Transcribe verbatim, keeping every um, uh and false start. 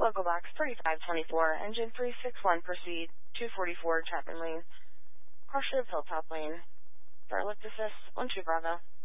Local Box thirty-five twenty-four, engine three six one, proceed. two forty-four, Chapman Lane. Cross Hilltop Lane. Start lift assist, one two Bravo.